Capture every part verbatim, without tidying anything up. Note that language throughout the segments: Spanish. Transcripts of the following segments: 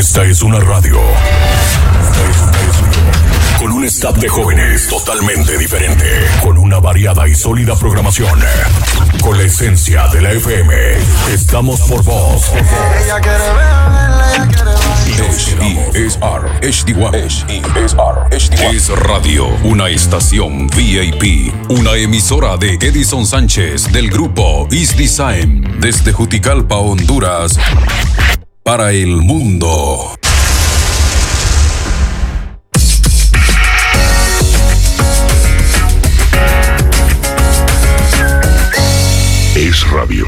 Esta es una radio. Esta es una radio. Con un staff de jóvenes totalmente diferente. Con una variada y sólida programación. Con la esencia de la F M. Estamos por vos. Ella quiere verla, ella quiere bailar. Es R, H D one. Es R, H D one. Es Radio, una estación V I P. Una emisora de Edison Sánchez del grupo East Design. Desde Juticalpa, Honduras. Para el mundo. Es Radio.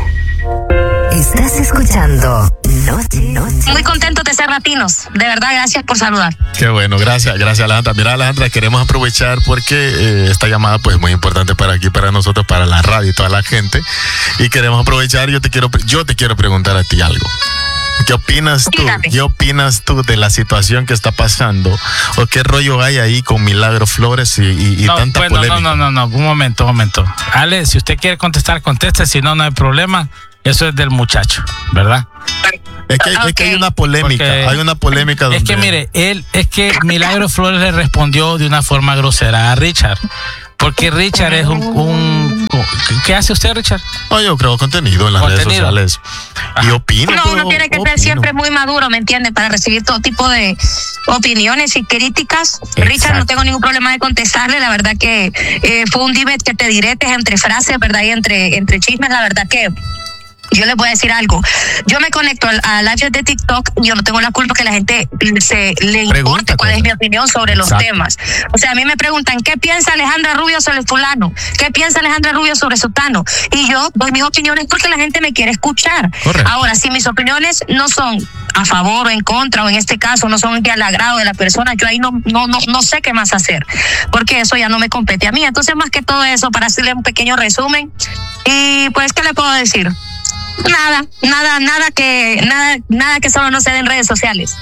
Estás escuchando Noche, Noche. Muy contentos de ser latinos. De verdad, gracias por saludar. Qué bueno, gracias, gracias Alejandra. Mira, Alejandra, queremos aprovechar porque eh, esta llamada pues es muy importante para aquí, para nosotros, para la radio y toda la gente. Y queremos aprovechar, yo te quiero, yo te quiero preguntar a ti algo. ¿Qué opinas tú? Dígame. ¿Qué opinas tú de la situación que está pasando? ¿O qué rollo hay ahí con Milagro Flores y, y, y no, tanta bueno, polémica? No, no, no, no, un momento, un momento. Ale, si usted quiere contestar, conteste, si no, no hay problema. Eso es del muchacho, ¿verdad? Es que, okay. es que hay una polémica, Porque hay una polémica donde... Es que mire, él, es que Milagro Flores le respondió de una forma grosera a Richard. Porque Richard es un, un... ¿Qué hace usted, Richard? No, yo creo contenido en las ¿Contenido? redes sociales. Y opino. No, uno tiene que opino. ser siempre muy maduro, ¿me entiende? Para recibir todo tipo de opiniones y críticas. Exacto. Richard, no tengo ningún problema de contestarle. La verdad que eh, fue un debate que te diretes entre frases, ¿verdad? Y entre, entre chismes. La verdad que yo les voy a decir algo. Yo me conecto al, a live de TikTok. Yo no tengo la culpa que la gente se le Pregunta importe cuál cosas. es mi opinión sobre los Exacto. temas. O sea, a mí me preguntan, ¿qué piensa Alejandra Rubio sobre fulano? ¿Qué piensa Alejandra Rubio sobre sutano? Y yo doy mis opiniones porque la gente me quiere escuchar. Correcto. Ahora, si mis opiniones no son a favor o en contra, o en este caso no son al agrado de la persona, yo ahí no, no, no, no sé qué más hacer, porque eso ya no me compete a mí. Entonces, más que todo eso, para hacerle un pequeño resumen, y pues, ¿qué le puedo decir? Nada, nada, nada que, nada, nada que solo no se dé en redes sociales.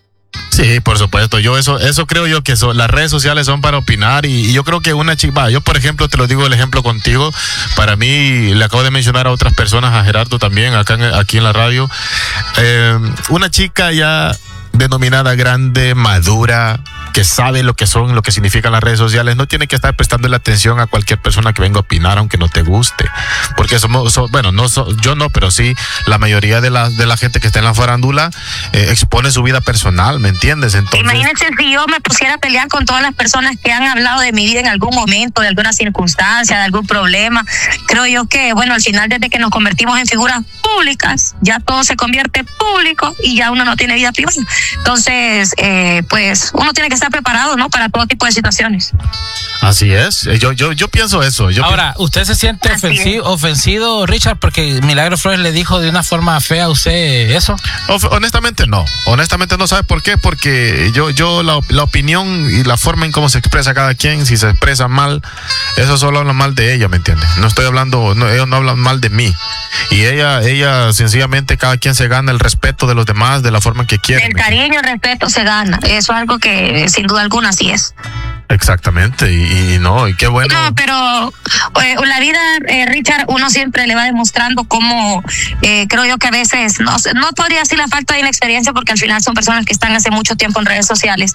Sí, por supuesto. Yo eso, eso creo yo que son, las redes sociales son para opinar y, y yo creo que una chica, yo por ejemplo te lo digo el ejemplo contigo, para mí le acabo de mencionar a otras personas, a Gerardo también, acá en, aquí en la radio, eh, una chica ya denominada grande, madura, que sabe lo que son, lo que significan las redes sociales, no tiene que estar prestando la atención a cualquier persona que venga a opinar, aunque no te guste, porque somos, so, bueno, no so, yo no, pero sí la mayoría de la de la gente que está en la farándula eh, expone su vida personal, ¿me entiendes? Entonces, imagínense si yo me pusiera a pelear con todas las personas que han hablado de mi vida en algún momento, de alguna circunstancia, de algún problema. Creo yo que, bueno, al final, desde que nos convertimos en figuras públicas, ya todo se convierte público y ya uno no tiene vida privada. Entonces, eh, pues uno tiene que estar preparado, ¿no? Para todo tipo de situaciones. así es, yo yo yo pienso eso. Yo Ahora, ¿usted se siente Así ofensivo, ofendido, Richard, porque Milagro Flores le dijo de una forma fea a usted eso? pienso, honestamente no, honestamente no, ¿sabe por qué? Porque yo yo la, la opinión y la forma en cómo se expresa cada quien, si se expresa mal, eso solo habla mal de ella, ¿me entiende? No estoy hablando, no, ellos no hablan mal de mí. Y ella, ella sencillamente cada quien se gana el respeto de los demás de la forma en que quiere. El cariño, el respeto se gana. Eso es algo que sin duda alguna así es. Exactamente, y, y no, y qué bueno. No, pero eh, la vida, eh, Richard, uno siempre le va demostrando cómo, eh, creo yo que a veces, no, no podría decir la falta de inexperiencia, porque al final son personas que están hace mucho tiempo en redes sociales,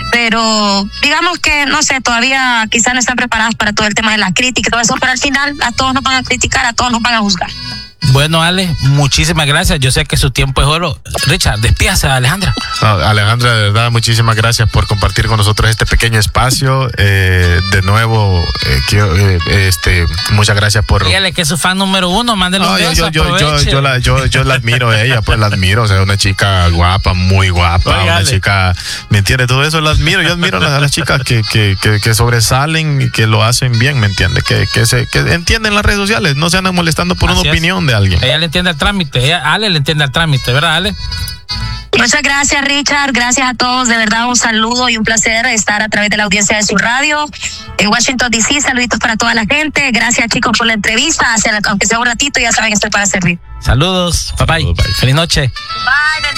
pero digamos que, no sé, todavía quizás no están preparados para todo el tema de la crítica y todo eso, pero al final a todos nos van a criticar, a todos nos van a juzgar. Bueno, Ale, muchísimas gracias. Yo sé que su tiempo es oro. Richard, despídase, Alejandra. No, Alejandra, de verdad, muchísimas gracias por compartir con nosotros este pequeño espacio. Eh, de nuevo, eh, quiero, eh, este, muchas gracias por... Dígale que es su fan número uno, mándele un No, yo, beso, yo, yo, yo, aproveche. yo, la, yo, yo la admiro a ella, pues la admiro, o sea, una chica guapa, muy guapa, Oye, una Ale. chica, ¿me entiendes? Todo eso la admiro, yo admiro a las, a las chicas que, que, que, que sobresalen y que lo hacen bien, ¿me entiendes? Que, que, se, que entienden las redes sociales, no se andan molestando por Así una es. opinión de alguien. Ella le entiende al trámite, ella, Ale le entiende al trámite, ¿verdad, Ale? Muchas gracias, Richard. Gracias a todos. De verdad, un saludo y un placer estar a través de la audiencia de su radio en Washington, D C. Saluditos para toda la gente. Gracias, chicos, por la entrevista. Hacia la- aunque sea un ratito, ya saben, estoy para servir. Saludos, bye bye. Saludos, bye. Feliz noche. Bye, bendiciones.